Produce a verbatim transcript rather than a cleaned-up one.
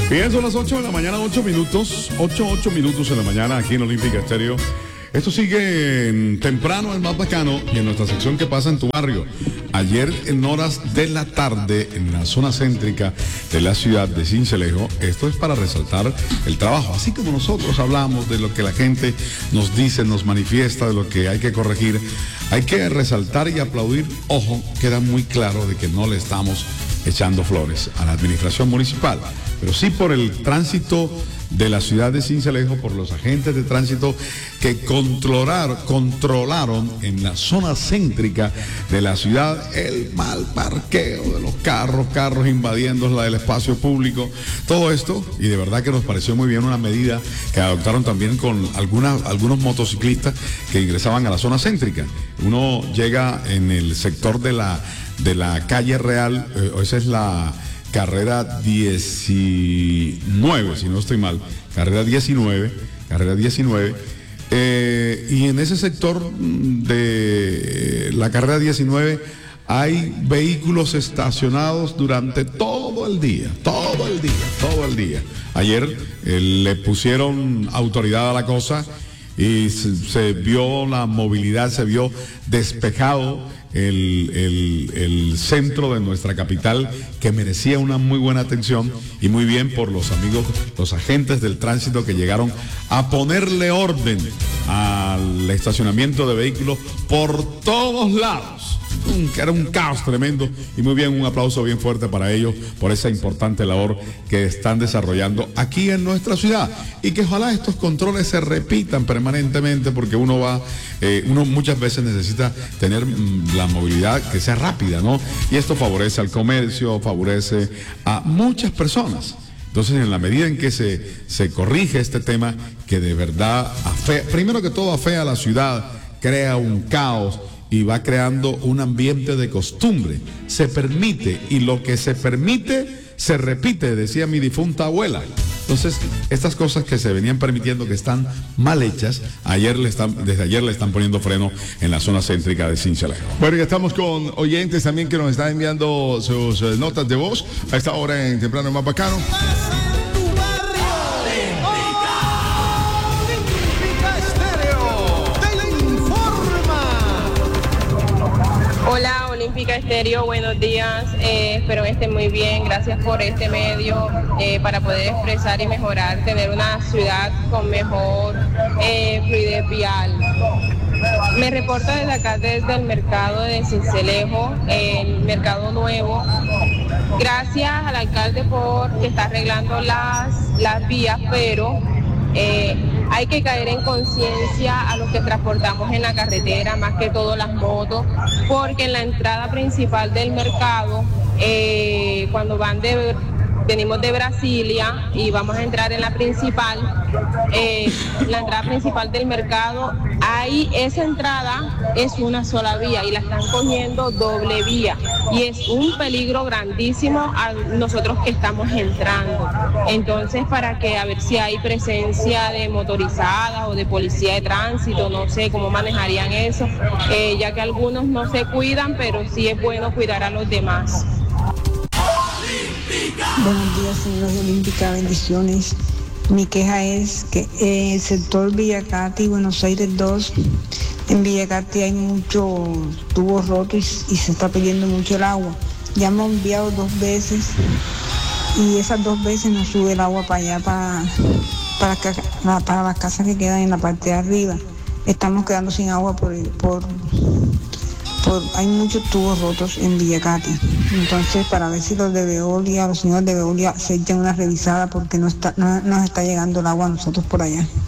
Bien, son las ocho de la mañana, ocho minutos, ocho, ocho minutos en la mañana aquí en Olímpica Estéreo. Esto sigue en temprano, el más bacano, y en nuestra sección que pasa en tu barrio. Ayer en horas de la tarde, en la zona céntrica de la ciudad de Sincelejo, esto es para resaltar el trabajo. Así como nosotros hablamos de lo que la gente nos dice, nos manifiesta, de lo que hay que corregir, hay que resaltar y aplaudir. Ojo, queda muy claro de que no le estamos echando flores a la administración municipal, pero sí por el tránsito de la ciudad de Sincelejo, por los agentes de tránsito que controlar, controlaron en la zona céntrica de la ciudad el mal parqueo de los carros, carros invadiendo la del espacio público, todo esto, y de verdad que nos pareció muy bien una medida que adoptaron también con algunas, algunos motociclistas que ingresaban a la zona céntrica. Uno llega en el sector de la, de la calle Real, eh, esa es la carrera diecinueve, si no estoy mal, carrera diecinueve, carrera diecinueve, eh, y en ese sector de la carrera diecinueve hay vehículos estacionados durante todo el día, todo el día, todo el día. Ayer eh, le pusieron autoridad a la cosa y se, se vio la movilidad, se vio despejado El, el, el centro de nuestra capital, que merecía una muy buena atención, y muy bien por los amigos, los agentes del tránsito que llegaron a ponerle orden al estacionamiento de vehículos por todos lados. Un, era un caos tremendo, y muy bien, un aplauso bien fuerte para ellos por esa importante labor que están desarrollando aquí en nuestra ciudad, y que ojalá estos controles se repitan permanentemente, porque uno va, eh, uno muchas veces necesita tener mm, la movilidad que sea rápida, ¿no? Y esto favorece al comercio, favorece a muchas personas. Entonces, en la medida en que se, se corrige este tema, que de verdad afea, primero que todo afea a la ciudad, crea un caos y va creando un ambiente de costumbre, se permite, y lo que se permite se repite, decía mi difunta abuela. Entonces, estas cosas que se venían permitiendo, que están mal hechas, ayer le están, desde ayer le están poniendo freno en la zona céntrica de Sincelejo. Bueno, ya estamos con oyentes también que nos están enviando sus uh, notas de voz a esta hora en Temprano Más Bacano. Hola, Olímpica Estéreo, buenos días, eh, espero que estén muy bien, gracias por este medio eh, para poder expresar y mejorar, tener una ciudad con mejor eh, fluidez vial. Me reporto desde acá, desde el mercado de Sincelejo, el mercado nuevo. Gracias al alcalde por que está arreglando las, las vías, pero eh, hay que caer en conciencia a los que transportamos en la carretera, más que todo las motos, porque en la entrada principal del mercado, eh, cuando van de, venimos de Brasilia y vamos a entrar en la principal, eh, la entrada principal del mercado, ahí esa entrada es una sola vía y la están cogiendo doble vía, y es un peligro grandísimo a nosotros que estamos entrando. Entonces, para que a ver si hay presencia de motorizadas o de policía de tránsito, no sé cómo manejarían eso, eh, ya que algunos no se cuidan, pero sí es bueno cuidar a los demás. Buenos días, señores Olímpica, bendiciones. Mi queja es que eh, el sector Villacati, Buenos Aires dos, en Villacati hay muchos tubos rotos y, y se está perdiendo mucho el agua. Ya hemos enviado dos veces y esas dos veces nos sube el agua para allá, para, para, para las casas que quedan en la parte de arriba. Estamos quedando sin agua por... por Por, hay muchos tubos rotos en Villacati. Entonces, para ver si los de Veolia, los señores de Veolia se echan una revisada, porque no está, no nos está llegando el agua a nosotros por allá.